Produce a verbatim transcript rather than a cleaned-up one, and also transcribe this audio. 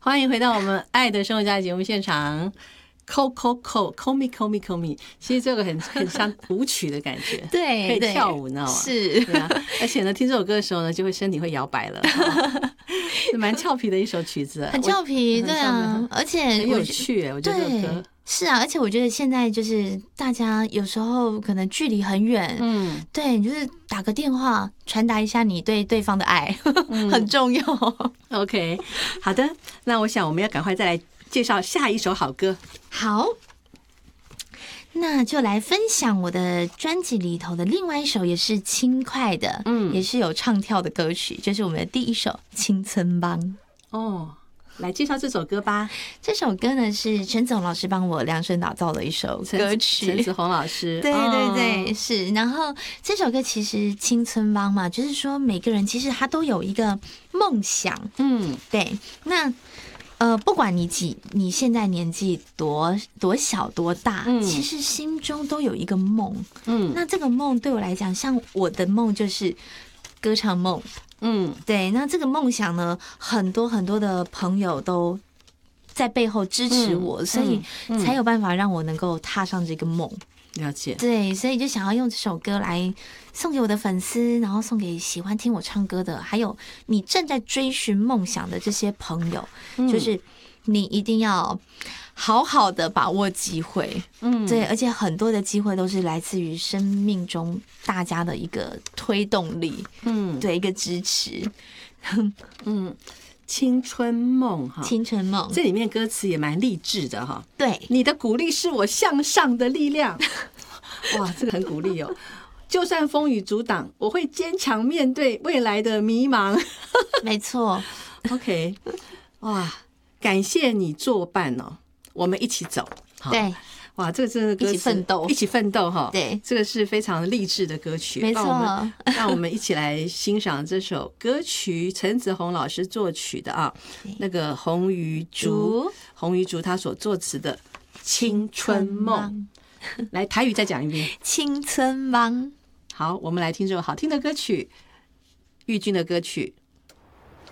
欢迎回到我们爱的生活家节目现场。call call call call me call me call me， 其实这个很很像舞曲的感觉， 对， 可以跳舞，你知道吗？ 是， 对啊，而且呢，听这首歌的时候呢，就会身体会摇摆了，是蛮俏皮的一首曲子， 很俏皮，对啊，而且很有趣，我觉得这个歌。 是啊，而且我觉得现在就是大家有时候可能距离很远，嗯，对，你就是打个电话传达一下你对对方的爱，嗯、很重要。 OK， 好的，那我想我们要赶快再来介绍下一首好歌。 好，那就来分享我的专辑里头的另外一首也是轻快的，嗯，也是有唱跳的歌曲，就是我们的第一首《青春帮》。 哦。来介绍这首歌吧。 这首歌呢是陈子红老师帮我量身打造的一首歌曲， 陈子红老师， 对对对，哦、是。然后这首歌其实青春帮嘛，就是说每个人其实他都有一个梦想，嗯，对。那呃，不管你几，你现在年纪多多小多大，嗯，其实心中都有一个梦，嗯。那这个梦对我来讲，像我的梦就是歌唱梦。嗯，对，那这个梦想呢，很多很多的朋友都在背后支持我，嗯、所以才有办法让我能够踏上这个梦。 了解， 对，所以就想要用这首歌来送给我的粉丝，然后送给喜欢听我唱歌的，还有你正在追寻梦想的这些朋友，嗯、就是你一定要好好的把握机会，嗯，对，而且很多的机会都是来自于生命中大家的一个推动力，嗯，对，一个支持， 嗯，青春梦哈， 青春梦， 这里面歌词也蛮励志的哈， 对， 你的鼓励是我向上的力量，哇，这个很鼓励哦。就算风雨阻挡，我会坚强面对未来的迷茫。 没错 ，OK， 哇，感谢你作伴哦。我们一起走， 对， 哇，这个真的歌词一起奋斗， 一起奋斗哈， 对， 这个是非常励志的歌曲， 没错。 让我们让我们一起来欣赏这首歌曲，陈子红老师作曲的啊，那个洪于竹，洪于竹他所作词的《青春梦》，来台语再讲一遍，《 青春梦》。 好，我们来听这首好听的歌曲，玉君的歌曲。